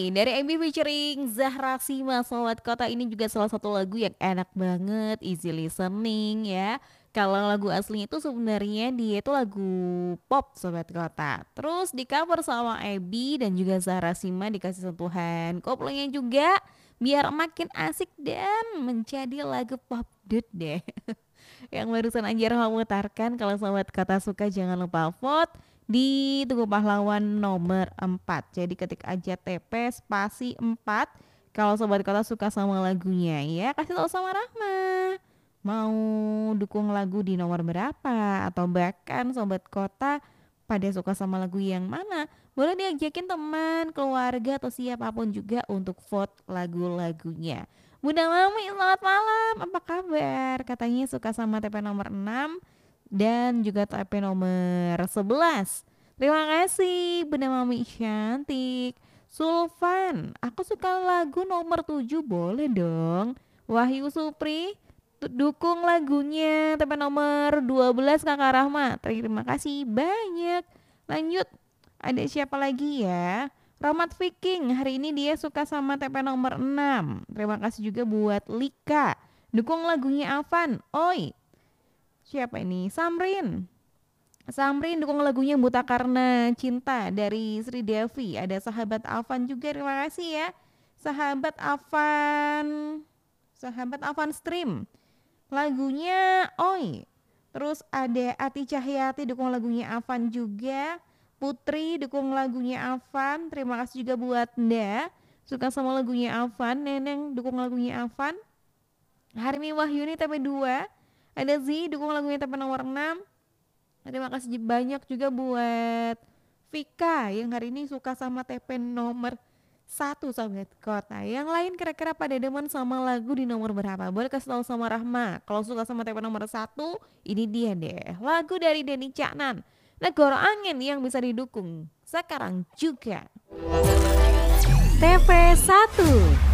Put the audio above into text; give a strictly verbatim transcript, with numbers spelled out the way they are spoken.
nih dari M B featuring Zahra Sima, Sobat Kota ini juga salah satu lagu yang enak banget, easy listening ya. Kalau lagu aslinya itu sebenarnya dia itu lagu pop Sobat Kota. Terus di cover sama Ebi dan juga Zahra Sima dikasih sentuhan koplingnya juga biar makin asik dan menjadi lagu pop dude deh. Yang barusan Anjar memutarkan kalau Sobat Kota suka jangan lupa vote di Tugu Pahlawan nomor empat. Jadi ketik aja T P spasi empat kalau Sobat Kota suka sama lagunya ya. Kasih tahu sama Rahma. Mau dukung lagu di nomor berapa atau bahkan Sobat Kota pada suka sama lagu yang mana? Boleh diajakin teman, keluarga atau siapapun juga untuk vote lagu-lagunya. Bunda Mami, selamat malam. Apa kabar? Katanya suka sama T P nomor enam dan juga T P nomor sebelas. Terima kasih Bunda Mami cantik. Sulfan, aku suka lagu nomor tujuh, boleh dong. Wahyu Supri, tu- dukung lagunya T P nomor dua belas Kakak Rahma. Terima kasih banyak. Lanjut, ada siapa lagi ya? Rahmat Viking, hari ini dia suka sama T P nomor enam. Terima kasih juga buat Lika. Dukung lagunya Avan. Oi, siapa ini? Samrin. Samrin dukung lagunya Buta Karena Cinta dari Sri Devi. Ada sahabat Avan juga, terima kasih ya. Sahabat Avan. Sahabat Avan Stream. Lagunya Oi. Terus ada Ati Cahyati dukung lagunya Avan juga. Putri dukung lagunya Avan. Terima kasih juga buat Nda. Suka sama lagunya Avan. Neneng dukung lagunya Avan. Harmi Wahyuni T P dua. Ada Z dukung lagunya T P nomor enam. Terima kasih banyak juga buat Vika yang hari ini suka sama T P nomor satu Sobat Kota. Yang lain kira-kira pada demen sama lagu di nomor berapa? Boleh kasih tahu sama Rahma. Kalau suka sama T P nomor satu, ini dia deh. Lagu dari Denny Caknan, Negoro Angin yang bisa didukung sekarang juga. T P satu